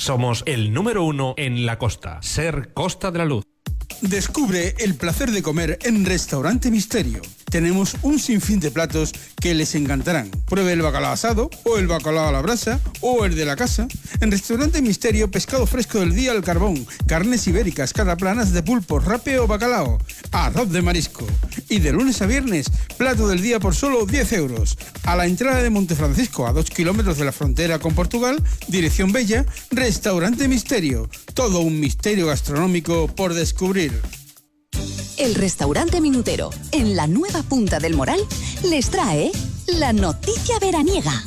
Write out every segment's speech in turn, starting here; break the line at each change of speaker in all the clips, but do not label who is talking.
Somos el número 1 en la costa. Ser Costa de la Luz.
Descubre el placer de comer en Restaurante Misterio. Tenemos un sinfín de platos que les encantarán. Pruebe el bacalao asado, o el bacalao a la brasa, o el de la casa. En Restaurante Misterio, pescado fresco del día al carbón, carnes ibéricas, cataplanas de pulpo, rape o bacalao, arroz de marisco. Y de lunes a viernes, plato del día por solo 10 euros. A la entrada de Montefrancisco, a 2 kilómetros de la frontera con Portugal, dirección Bella, Restaurante Misterio. Todo un misterio gastronómico por descubrir.
El Restaurante Minutero, en la nueva Punta del Moral, les trae la noticia veraniega.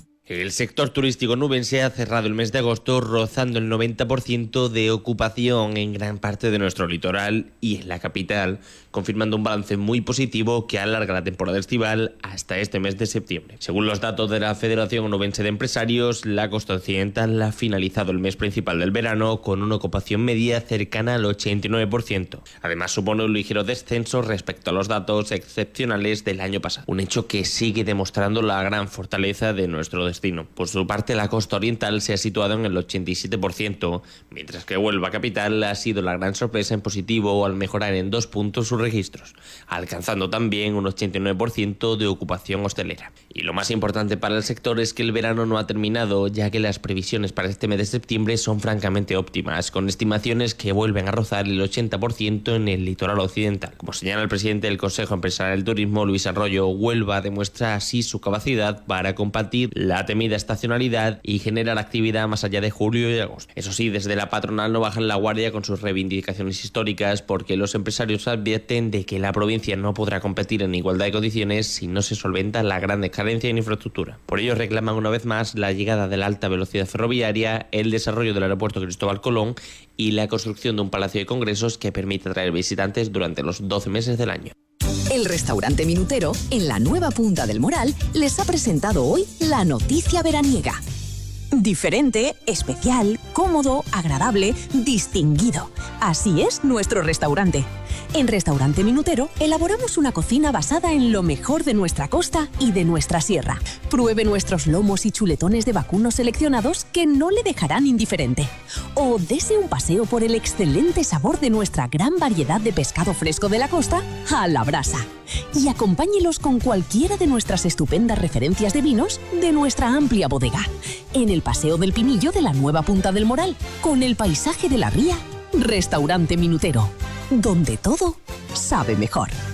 El sector turístico nubense ha cerrado el mes de agosto rozando el 90% de ocupación en gran parte de nuestro litoral y en la capital, confirmando un balance muy positivo que alarga la temporada estival hasta este mes de septiembre. Según los datos de la Federación Onubense de Empresarios, la costa occidental ha finalizado el mes principal del verano con una ocupación media cercana al 89%. Además, supone un ligero descenso respecto a los datos excepcionales del año pasado, un hecho que sigue demostrando la gran fortaleza de nuestro destino. Por su parte, la costa oriental se ha situado en el 87%, mientras que Huelva capital ha sido la gran sorpresa en positivo al mejorar en 2 puntos sus registros, alcanzando también un 89% de ocupación hostelera. Y lo más importante para el sector es que el verano no ha terminado, ya que las previsiones para este mes de septiembre son francamente óptimas, con estimaciones que vuelven a rozar el 80% en el litoral occidental. Como señala el presidente del Consejo Empresarial del Turismo, Luis Arroyo, Huelva demuestra así su capacidad para combatir la temida estacionalidad y generar actividad más allá de julio y agosto. Eso sí, desde la patronal no bajan la guardia con sus reivindicaciones históricas, porque los empresarios advierten de que la provincia no podrá competir en igualdad de condiciones si no se solventa la gran carencia en infraestructura. Por ello reclaman una vez más la llegada de la alta velocidad ferroviaria, el desarrollo del aeropuerto Cristóbal Colón y la construcción de un palacio de congresos que permita atraer visitantes durante los 12 meses del año.
El Restaurante Minutero, en la nueva Punta del Moral, les ha presentado hoy la noticia veraniega. Diferente, especial, cómodo, agradable, distinguido. Así es nuestro restaurante. En Restaurante Minutero elaboramos una cocina basada en lo mejor de nuestra costa y de nuestra sierra. Pruebe nuestros lomos y chuletones de vacuno seleccionados que no le dejarán indiferente. O dese un paseo por el excelente sabor de nuestra gran variedad de pescado fresco de la costa a la brasa. Y acompáñelos con cualquiera de nuestras estupendas referencias de vinos de nuestra amplia bodega. En el Paseo del Pinillo de la nueva Punta del Moral, con el paisaje de la ría, Restaurante Minutero, donde todo sabe mejor.